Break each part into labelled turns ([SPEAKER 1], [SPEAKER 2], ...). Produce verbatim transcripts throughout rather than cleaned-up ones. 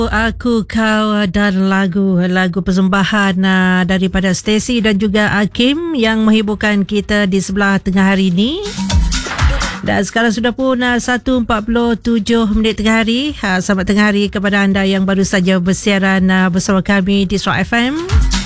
[SPEAKER 1] Aku Kau dan lagu lagu persembahan uh, daripada Stacy dan juga Hakim yang menghiburkan kita di sebelah tengah hari ini. Dan sekarang sudah pun uh, satu empat puluh tujuh minit tengah hari. Uh, selamat tengah hari kepada anda yang baru saja bersiaran uh, bersama kami di Suara F M.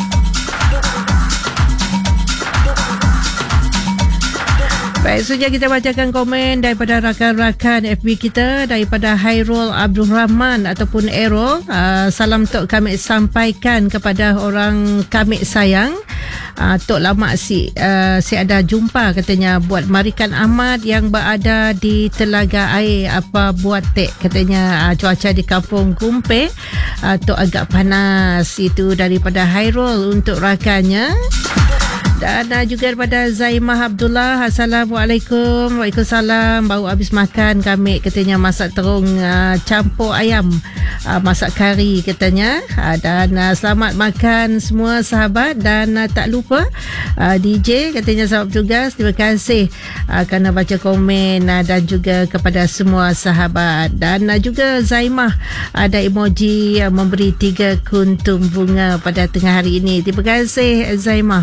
[SPEAKER 1] Baik, sejak kita bacakan komen daripada rakan-rakan F B kita, daripada Hairul Abdul Rahman ataupun Errol. Uh, salam Tok kami sampaikan kepada orang kami sayang. Uh, Tok lama si uh, si ada jumpa katanya buat Marikan Ahmad yang berada di Telaga Air. Apa buat tek katanya, uh, cuaca di Kampung Gumpe uh, Tok agak panas. Itu daripada Hairul untuk rakannya. Dan uh, juga daripada Zaimah Abdullah. Assalamualaikum. Waalaikumsalam. Baru habis makan kami katanya, masak terung uh, campur ayam, uh, masak kari katanya. Uh, dan uh, selamat makan semua sahabat. Dan uh, tak lupa uh, D J katanya selamat bertugas. Terima kasih uh, kerana baca komen uh, dan juga kepada semua sahabat. Dan uh, juga Zaimah ada emoji uh, memberi tiga kuntum bunga pada tengah hari ini. Terima kasih Zaimah.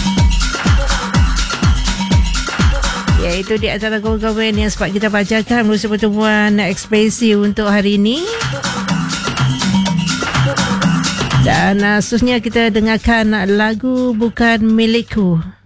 [SPEAKER 1] Ya, itu di antara komen-komen yang sempat kita bacakan melalui pertemuan ekspresi untuk hari ini. Dan uh, seterusnya kita dengarkan lagu Bukan Milikku.